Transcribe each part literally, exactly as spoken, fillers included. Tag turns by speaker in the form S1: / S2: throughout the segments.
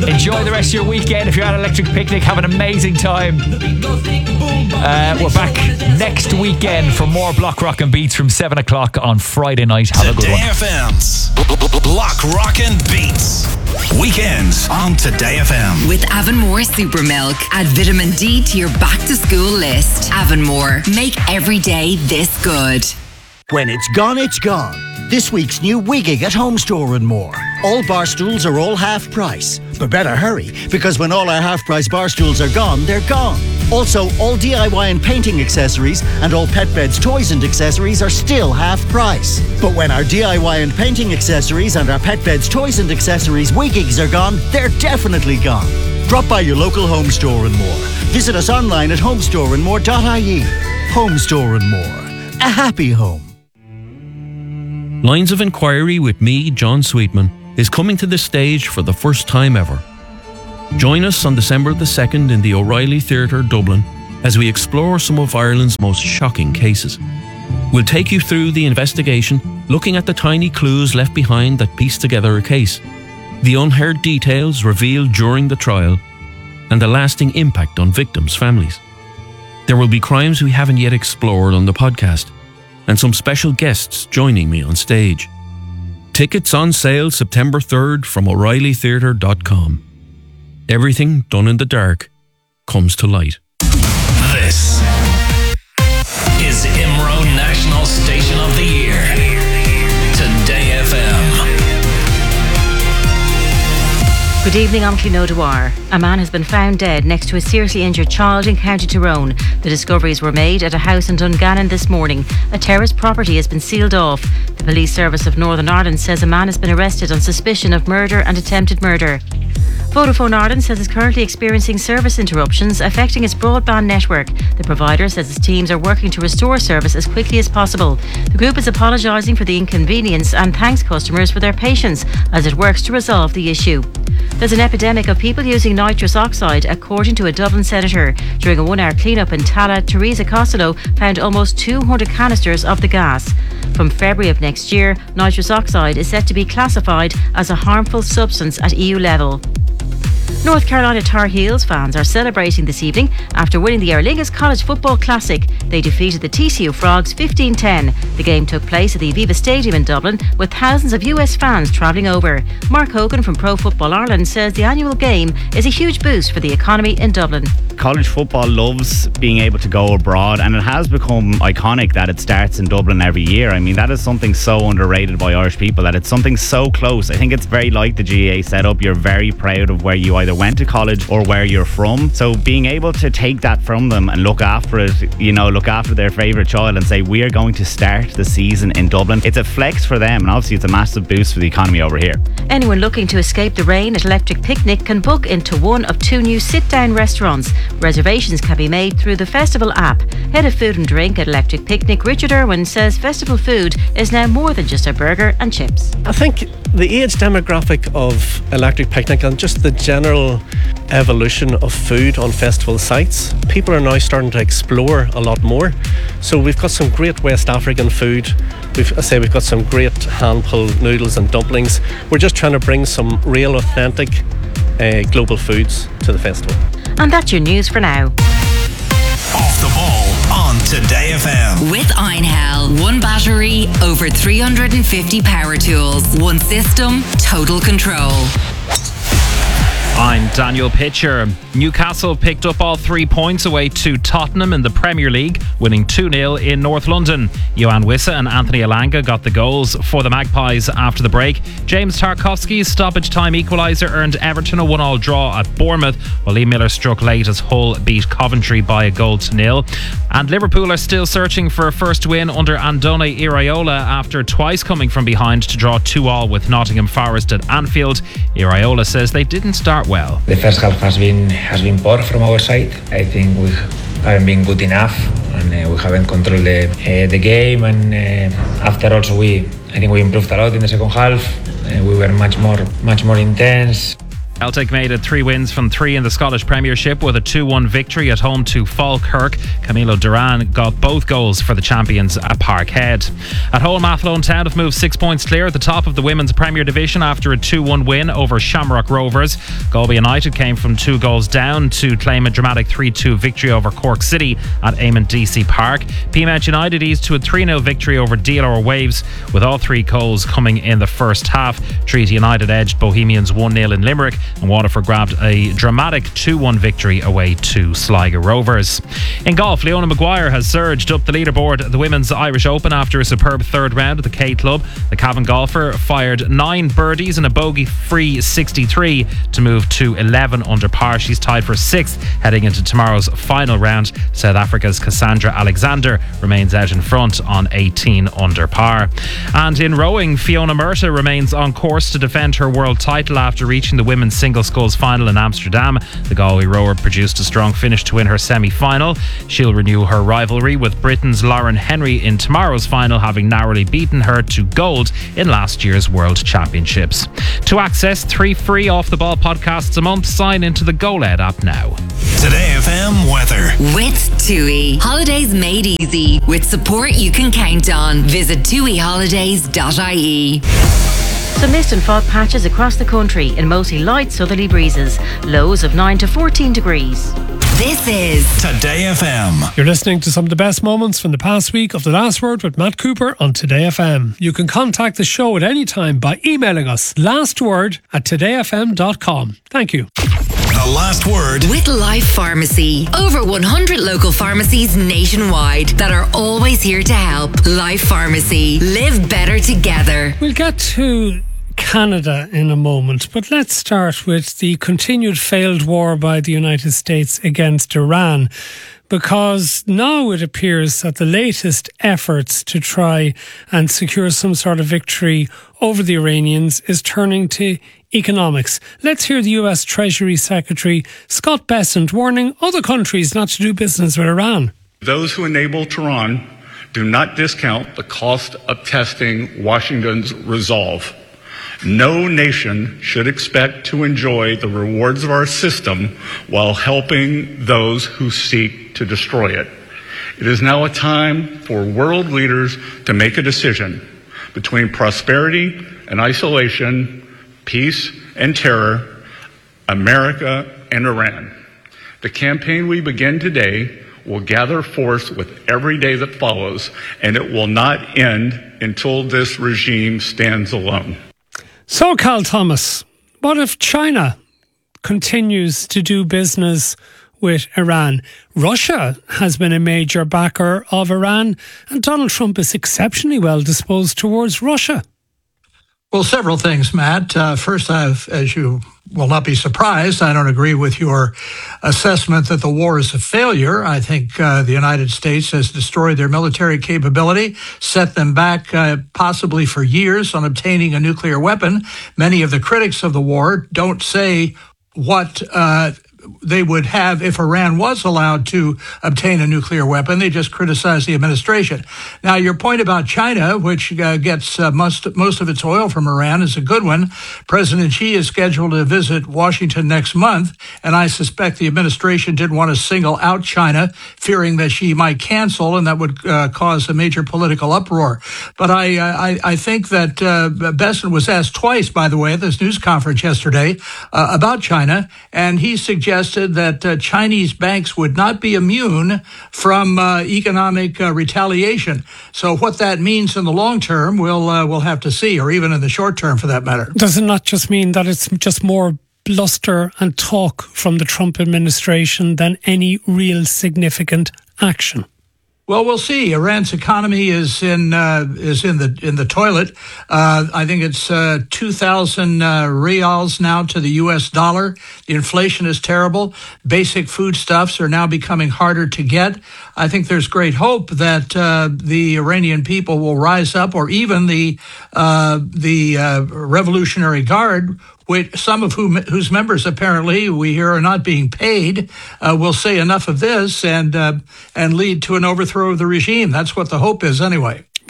S1: Enjoy the rest of your weekend. If you're at Electric Picnic, have an amazing time. Uh, we're back next weekend for more Block Rock and Beats from seven o'clock on Friday night. Have a good one.
S2: Today F M's Block Rock and Beats. Weekends on Today F M.
S3: With Avonmore Super Milk. Add vitamin D to your back to school list. Avonmore. Make every day this good.
S4: When it's gone, it's gone. This week's new Wigging at Home Store and More. All bar stools are all half price. But better hurry, because when all our half price bar stools are gone, they're gone. Also, all D I Y and painting accessories and all pet beds, toys and accessories are still half price. But when our D I Y and painting accessories and our pet beds, toys and accessories Wiggings are gone, they're definitely gone. Drop by your local Home Store and More. Visit us online at homestore and more dot I E. Home Store and More. A happy home.
S5: Lines of Inquiry with me, John Sweetman, is coming to the stage for the first time ever. Join us on December the second in the O'Reilly Theatre, Dublin, as we explore some of Ireland's most shocking cases. We'll take you through the investigation, looking at the tiny clues left behind that piece together a case, the unheard details revealed during the trial, and the lasting impact on victims' families. There will be crimes we haven't yet explored on the podcast, and some special guests joining me on stage. Tickets on sale September third from O'Reilly Theatre dot com. Everything done in the dark comes to light.
S2: This is I M R O National Station of the Year. Today F M.
S6: Good evening, I'm Cluno Dwyer. A man has been found dead next to a seriously injured child in County Tyrone. The discoveries were made at a house in Dungannon this morning. A terraced property has been sealed off. The Police Service of Northern Ireland says a man has been arrested on suspicion of murder and attempted murder. Vodafone Ireland says it's currently experiencing service interruptions affecting its broadband network. The provider says its teams are working to restore service as quickly as possible. The group is apologising for the inconvenience and thanks customers for their patience as it works to resolve the issue. There's an epidemic of people using nitrous oxide, according to a Dublin senator. During a one-hour clean-up in Tala, Teresa Costello found almost two hundred canisters of the gas. From February of next year, nitrous oxide is set to be classified as a harmful substance at E U level. North Carolina Tar Heels fans are celebrating this evening after winning the Aer Lingus College Football Classic. They defeated the T C U Frogs fifteen ten. The game took place at the Aviva Stadium in Dublin with thousands of U S fans travelling over. Mark Hogan from Pro Football Ireland says the annual game is a huge boost for the economy in Dublin.
S7: College football loves being able to go abroad, and it has become iconic that it starts in Dublin every year. I mean, that is something so underrated by Irish people, that it's something so close. I think it's very like the G A A setup. You're very proud of where you either went to college or where you're from. So being able to take that from them and look after it, you know, look after their favourite child and say, we are going to start the season in Dublin, it's a flex for them, and obviously it's a massive boost for the economy over here.
S6: Anyone looking to escape the rain at Electric Picnic can book into one of two new sit-down restaurants. Reservations can be made through the festival app. Head of Food and Drink at Electric Picnic, Richard Irwin, says festival food is now more than just a burger and chips.
S8: I think the age demographic of Electric Picnic and just the general evolution of food on festival sites, people are now starting to explore a lot more. So we've got some great West African food. We've, I say we've got some great hand-pulled noodles and dumplings. We're just trying to bring some real authentic uh, global foods to the festival.
S6: And that's your news for now.
S2: Off the ball on Today F M.
S3: With Einhell. One battery, over three hundred fifty power tools. One system, total control.
S9: I'm Daniel Pitcher. Newcastle picked up all three points away to Tottenham in the Premier League, winning two nil in North London. Johan Wissa and Anthony Alanga got the goals for the Magpies after the break. James Tarkowski's stoppage time equaliser earned Everton a one all draw at Bournemouth, while Lee Miller struck late as Hull beat Coventry by a goal to nil. And Liverpool are still searching for a first win under Andone Iraola after twice coming from behind to draw two all with Nottingham Forest at Anfield. Iraola says they didn't start well.
S10: The first half has been has been poor from our side. I think we haven't been good enough, and uh, we haven't controlled the uh, the game. And uh, after also we, I think we improved a lot in the second half. Uh, we were much more much more intense.
S9: Celtic made it three wins from three in the Scottish Premiership with a two one victory at home to Falkirk. Camilo Duran got both goals for the champions at Parkhead. At home, Athlone Town have moved six points clear at the top of the Women's Premier Division after a two one win over Shamrock Rovers. Galway United came from two goals down to claim a dramatic three two victory over Cork City at Eamon D C Park. Peamount United eased to a three nil victory over D L R Waves, with all three goals coming in the first half. Treaty United edged Bohemians one nil in Limerick, and Waterford grabbed a dramatic two one victory away to Sligo Rovers. In golf, Leona Maguire has surged up the leaderboard at the Women's Irish Open after a superb third round at the K Club. The Cavan golfer fired nine birdies and a bogey-free sixty-three to move to eleven under par. She's tied for sixth heading into tomorrow's final round. South Africa's Cassandra Alexander remains out in front on eighteen under par. And in rowing, Fiona Murta remains on course to defend her world title after reaching the women's single sculls final in Amsterdam. The Galway rower produced a strong finish to win her semi-final. She'll renew her rivalry with Britain's Lauren Henry in tomorrow's final, having narrowly beaten her to gold in last year's World Championships. To access three free Off the Ball podcasts a month, sign into the GoLed app now.
S2: Today F M weather.
S3: With TUI. Holidays made easy. With support you can count on. Visit tui holidays dot I E.
S6: Some mist and fog patches across the country and mostly light southerly breezes. Lows of nine to fourteen degrees.
S3: This is
S2: Today F M.
S11: You're listening to some of the best moments from the past week of The Last Word with Matt Cooper on Today F M. You can contact the show at any time by emailing us lastword at today f m dot com. Thank you.
S2: The Last Word
S3: with Life Pharmacy. Over one hundred local pharmacies nationwide that are always here to help. Life Pharmacy. Live better together.
S11: We'll get to Canada in a moment, but let's start with the continued failed war by the United States against Iran, because now it appears that the latest efforts to try and secure some sort of victory over the Iranians is turning to economics. Let's hear the U S Treasury Secretary Scott Bessent warning other countries not to do business with Iran.
S12: Those who enable Tehran do not discount the cost of testing Washington's resolve. No nation should expect to enjoy the rewards of our system while helping those who seek to destroy it. It is now a time for world leaders to make a decision between prosperity and isolation, peace and terror, America and Iran. The campaign we begin today will gather force with every day that follows, and it will not end until this regime stands alone.
S11: So, Carl Thomas, what if China continues to do business with Iran? Russia has been a major backer of Iran, and Donald Trump is exceptionally well disposed towards Russia.
S13: Well, several things, Matt. Uh, first, I've, as you will not be surprised, I don't agree with your assessment that the war is a failure. I think uh, the United States has destroyed their military capability, set them back uh, possibly for years on obtaining a nuclear weapon. Many of the critics of the war don't say what uh, they would have if Iran was allowed to obtain a nuclear weapon. They just criticize the administration. Now, your point about China, which uh, gets uh, most most of its oil from Iran, is a good one. President Xi is scheduled to visit Washington next month, and I suspect the administration didn't want to single out China, fearing that Xi might cancel, and that would uh, cause a major political uproar. But I I, I think that uh, Bessent was asked twice, by the way, at this news conference yesterday uh, about China, and he suggested that uh, Chinese banks would not be immune from uh, economic uh, retaliation. So what that means in the long term, we'll uh, we'll have to see, or even in the short term, for that matter.
S11: Does it not just mean that it's just more bluster and talk from the Trump administration than any real significant action?
S13: Well, we'll see. Iran's economy is in uh, is in the in the toilet. Uh, I think it's uh, two thousand uh, reals now to the U S dollar. The inflation is terrible. Basic foodstuffs are now becoming harder to get. I think there's great hope that uh, the Iranian people will rise up, or even the uh, the uh, Revolutionary Guard, which some of whom, whose members apparently we hear are not being paid, uh, will say enough of this and uh, and lead to an overthrow of the regime. That's what the hope is, anyway.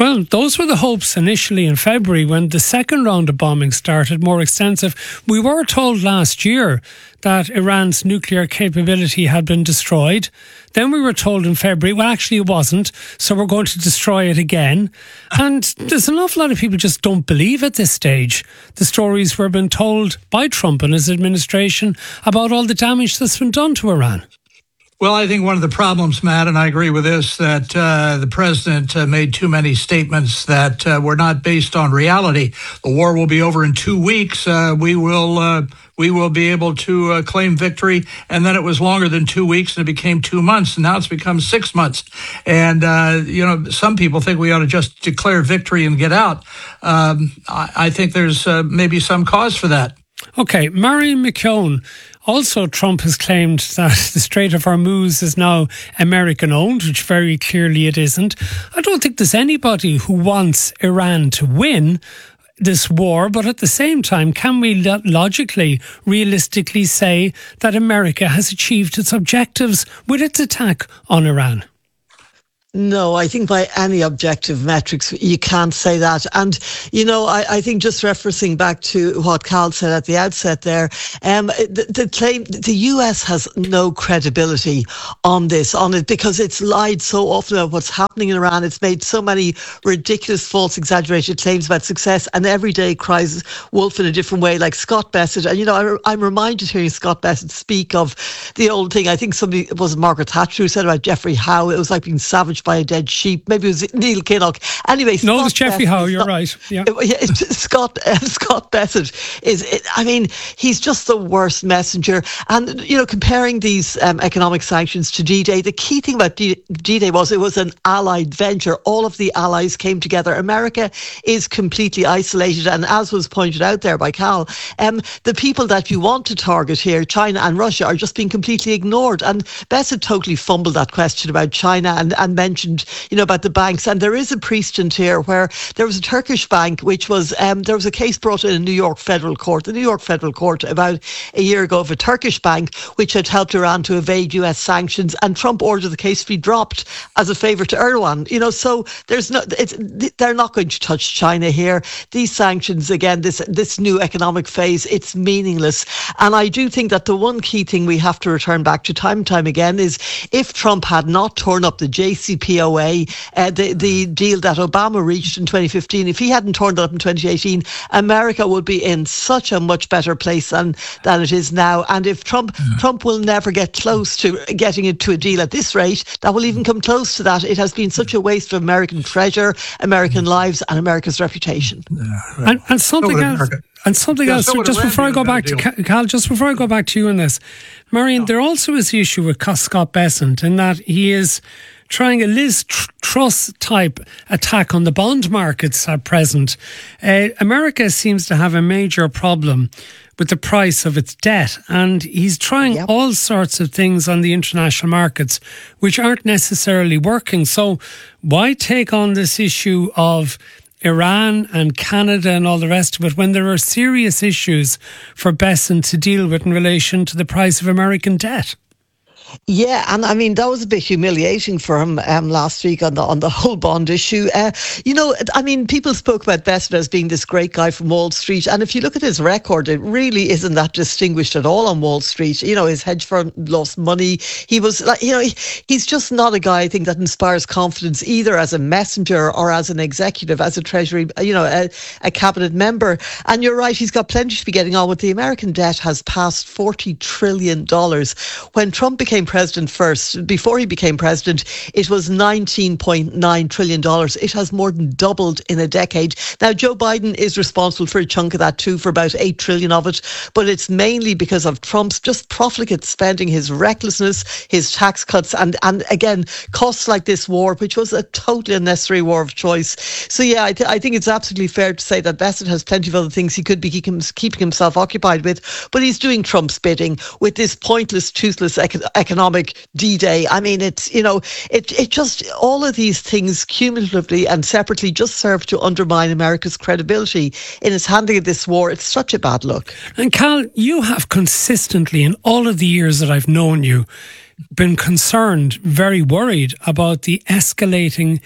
S11: Well, those were the hopes initially in February when the second round of bombing started, more extensive. We were told last year that Iran's nuclear capability had been destroyed. Then we were told in February, well, actually it wasn't, so we're going to destroy it again. And there's an awful lot of people just don't believe at this stage the stories we're being told by Trump and his administration about all the damage that's been done to Iran.
S13: Well, I think one of the problems, Matt, and I agree with this, that uh, the president uh, made too many statements that uh, were not based on reality. The war will be over in two weeks. Uh, we will uh, we will be able to uh, claim victory. And then it was longer than two weeks, and it became two months. And now it's become six months. And, uh, you know, some people think we ought to just declare victory and get out. Um, I, I think there's uh, maybe some cause for that.
S11: Okay, Marion McKeown. Also, Trump has claimed that the Strait of Hormuz is now American-owned, which very clearly it isn't. I don't think there's anybody who wants Iran to win this war, but at the same time, can we logically, realistically say that America has achieved its objectives with its attack on Iran?
S14: No, I think by any objective metrics, you can't say that. And, you know, I, I think just referencing back to what Carl said at the outset there, um, the, the claim, the U S has no credibility on this, on it, because it's lied so often about what's happening in Iran. It's made so many ridiculous, false, exaggerated claims about success, and every day cries wolf in a different way, like Scott Bessent. And, you know, I, I'm reminded hearing Scott Bessent speak of the old thing. I think somebody, it was Margaret Thatcher who said about Geoffrey Howe, it was like being savaged by a dead sheep. Maybe it was Neil Kinnock. Anyway,
S11: no,
S14: Scott
S11: it was Geoffrey
S14: Bessent,
S11: Howe. You're right. Yeah,
S14: Scott uh, Scott Bessent is. I mean, he's just the worst messenger. And you know, comparing these um, economic sanctions to D-Day, the key thing about D- D-Day was it was an allied venture. All of the allies came together. America is completely isolated, and as was pointed out there by Cal, um, the people that you want to target here, China and Russia, are just being completely ignored. And Bessent totally fumbled that question about China and, and mentioned, you know, about the banks. And there is a precedent here where there was a Turkish bank, which was, um, there was a case brought in a New York federal court, the New York federal court about a year ago, of a Turkish bank which had helped Iran to evade U S sanctions, and Trump ordered the case to be dropped as a favour to Erdogan. You know, so there's no, it's, they're not going to touch China here. These sanctions, again, this this new economic phase, it's meaningless. And I do think that the one key thing we have to return back to time and time again is, if Trump had not torn up the J C P O A, uh, the, the deal that Obama reached in twenty fifteen, if he hadn't torn that up in twenty eighteen, America would be in such a much better place than, than it is now. And if Trump yeah. Trump will never get close to getting into a deal at this rate that will even come close to that. It has been such a waste of American treasure, American lives, and America's reputation.
S11: Yeah, right. and, and something so else. And something yeah, else, so just before I go back to Cal, just before I go back to you on this, Marion, no. there also is the issue with Scott Bessent in that he is trying a Liz Truss type attack on the bond markets at present. Uh, America seems to have a major problem with the price of its debt, and he's trying yep. all sorts of things on the international markets which aren't necessarily working. So why take on this issue of Iran and Canada and all the rest of it when there are serious issues for Bessent to deal with in relation to the price of American debt?
S14: Yeah, and I mean, that was a bit humiliating for him um, last week on the on the whole bond issue. Uh, you know, I mean, people spoke about Bessent as being this great guy from Wall Street, and if you look at his record, it really isn't that distinguished at all on Wall Street. You know, his hedge fund lost money. He was like, you know, he, he's just not a guy, I think, that inspires confidence either as a messenger or as an executive, as a Treasury, you know, a, a cabinet member. And you're right, he's got plenty to be getting on with. The American debt has passed forty trillion dollars. When Trump became president first, before he became president, it was nineteen point nine trillion dollars. It has more than doubled in a decade. Now, Joe Biden is responsible for a chunk of that too, for about eight trillion dollars of it, but it's mainly because of Trump's just profligate spending, his recklessness, his tax cuts, and, and again, costs like this war, which was a totally unnecessary war of choice. So yeah, I, th- I think it's absolutely fair to say that Bessent has plenty of other things he could be keep him, keeping himself occupied with, but he's doing Trump's bidding with this pointless, toothless ec- economic D-Day. I mean, it's, you know, it it just, all of these things cumulatively and separately just serve to undermine America's credibility in its handling of this war. It's such a bad look.
S11: And Cal, you have consistently, in all of the years that I've known you, been concerned, very worried about the escalating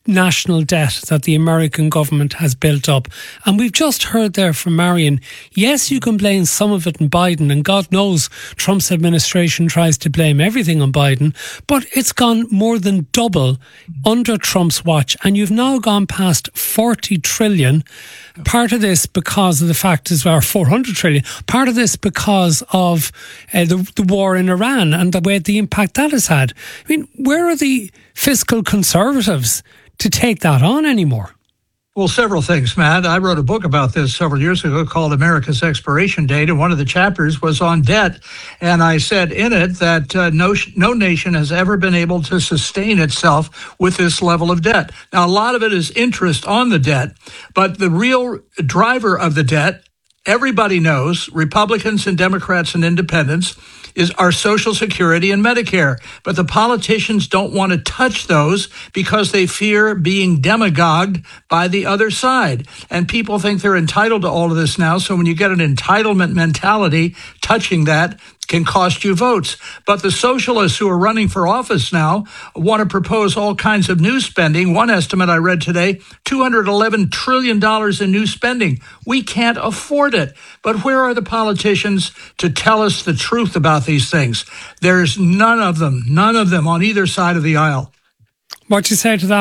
S11: national debt that the American government has built up. And we've just heard there from Marion, yes, you can blame some of it on Biden, and God knows Trump's administration tries to blame everything on Biden, but it's gone more than double under Trump's watch, and you've now gone past forty trillion. Part of this because of the fact is, or four hundred trillion, part of this because of uh, the, the war in Iran and the way the impact that has had. I mean, where are the fiscal conservatives to take that on anymore?
S13: Well, several things, Matt. I wrote a book about this several years ago called America's Expiration Date, and one of the chapters was on debt. And I said in it that uh, no, no nation has ever been able to sustain itself with this level of debt. Now, a lot of it is interest on the debt, but the real driver of the debt, everybody knows, Republicans and Democrats and independents, is our Social Security and Medicare. But the politicians don't want to touch those because they fear being demagogued by the other side. And people think they're entitled to all of this now. So when you get an entitlement mentality, touching that can cost you votes. But the socialists who are running for office now want to propose all kinds of new spending. One estimate I read today, two hundred eleven trillion dollars in new spending. We can't afford it. But where are the politicians to tell us the truth about these things? There's none of them, none of them on either side of the aisle.
S11: What you say to that?